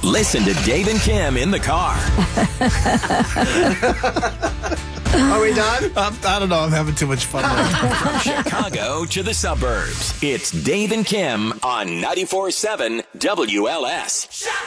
Listen to Dave and Kim in the car. Are we done? I don't know. I'm having too much fun. From Chicago to the suburbs, it's Dave and Kim on 94.7 WLS.